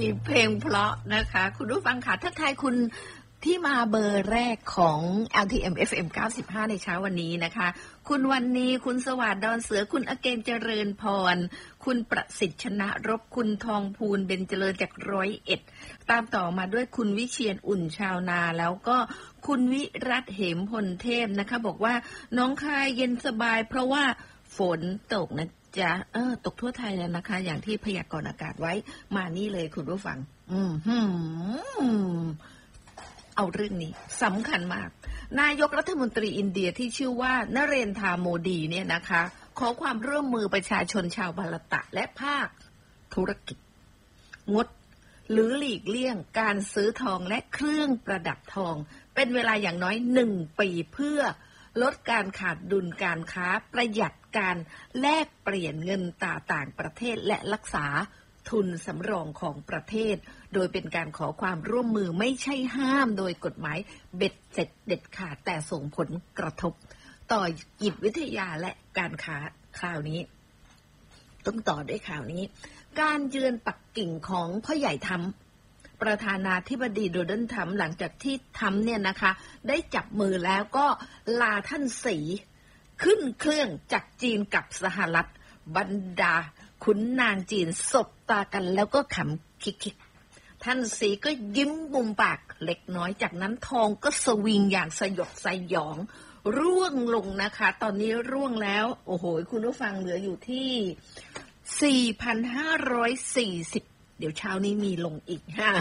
เพลงเพราะนะคะคุณผู้ฟังค่ะทักทายคุณที่มาเบอร์แรกของ LTM FM 95ในเช้าวันนี้นะคะคุณวันนี้คุณสวัสดิ์ดอนเสือคุณอเกณฑ์เจริญพรคุณประสิทธิ์ชนะรบคุณทองพูนเบญเจริญจาก101ตามต่อมาด้วยคุณวิเชียรอุ่นชาวนาแล้วก็คุณวิรัตเหมพลเทพนะคะบอกว่าน้องคายเย็นสบายเพราะว่าฝนตกนะจะตกทั่วไทยแล้วนะคะอย่างที่พยากรณ์อากาศไว้มานี่เลยคุณผู้ฟังเอาเรื่องนี้สำคัญมากนายกรัฐมนตรีอินเดียที่ชื่อว่านเรนทราโมดีเนี่ยนะคะขอความร่วมมือประชาชนชาวบาลตะและภาคธุรกิจงดหรือหลีกเลี่ยงการซื้อทองและเครื่องประดับทองเป็นเวลาอย่างน้อย1 ปีเพื่อลดการขาดดุลการค้าประหยัดการแลกเปลี่ยนเงินต่างประเทศและรักษาทุนสำรองของประเทศโดยเป็นการขอความร่วมมือไม่ใช่ห้ามโดยกฎหมายเบ็ดเสร็จเด็ดขาดแต่ส่งผลกระทบต่อจิตวิทยาและการค้าข่าวนี้ต้องต่อด้วยข่าวนี้การเยือนปักกิ่งของพ่อใหญ่ทรัมป์ประธานาธิบดีโดนัลด์ทรัมป์หลังจากที่ทรัมป์เนี่ยนะคะได้จับมือแล้วก็ลาท่านสีขึ้นเครื่องจากจีนกับสหรัฐบรรดาขุนนางจีนสบตากันแล้วก็ขำคิกท่านสีก็ยิ้มมุมปากเล็กน้อยจากนั้นทองก็สวิงอย่างสยดสยองร่วงลงนะคะตอนนี้ร่วงแล้วโอ้โหคุณผู้ฟังเหลืออยู่ที่ 4,540 เดี๋ยวเช้านี้มีลงอีก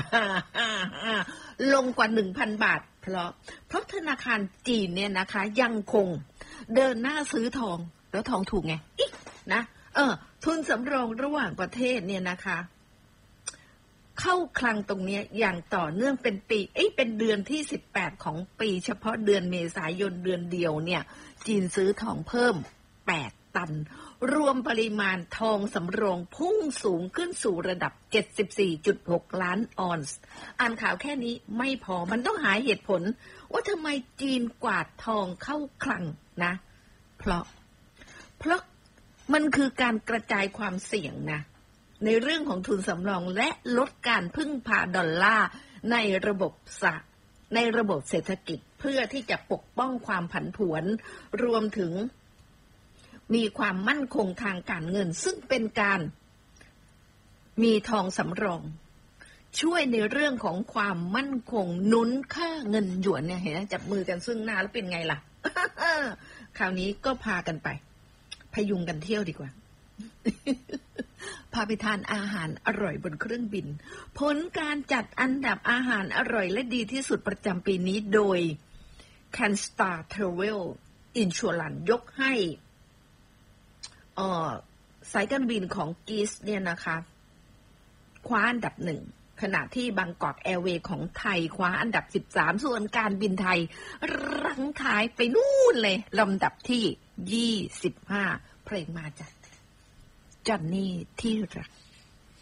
ลงกว่า 1,000 บาทเพราะธนาคารจีนเนี่ยนะคะยังคงเดินหน้าซื้อทองแล้วทองถูกไงนะทุนสำรองระหว่างประเทศเนี่ยนะคะเข้าคลังตรงนี้อย่างต่อเนื่องเป็นเป็นเดือนที่18ของปีเฉพาะเดือนเมษายนเดือนเดียวเนี่ยจีนซื้อทองเพิ่ม8 ตันรวมปริมาณทองสำรองพุ่งสูงขึ้นสู่ระดับ 74.6 ล้านออนซ์อ่านข่าวแค่นี้ไม่พอมันต้องหาเหตุผลว่าทำไมจีนกวาดทองเข้าคลังนะเพราะมันคือการกระจายความเสี่ยงนะในเรื่องของทุนสำรองและลดการพึ่งพาดอลลาร์ในระบบเศรษฐกิจเพื่อที่จะปกป้องความผันผวนรวมถึงมีความมั่นคงทางการเงินซึ่งเป็นการมีทองสำรองช่วยในเรื่องของความมั่นคงหนุนค่าเงินหยวนเนี่ยเห็นไหมจับมือกันซึ่งหน้าแล้วเป็นไงล่ะ คราวนี้ก็พากันไปพยุงกันเที่ยวดีกว่า พาไปทานอาหารอร่อยบนเครื่องบินผลการจัดอันดับอาหารอร่อยและดีที่สุดประจำปีนี้โดย Canstar Travel Insurance ยกให้สายการบินของกรีซเนี่ยนะคะคว้าอันดับ1ขณะที่บางกอกแอร์เวย์ของไทยคว้าอันดับ13ส่วนการบินไทยรั้งท้ายไปนู่นเลยลำดับที่25เพลงมาจากจอนนี่ที่รัก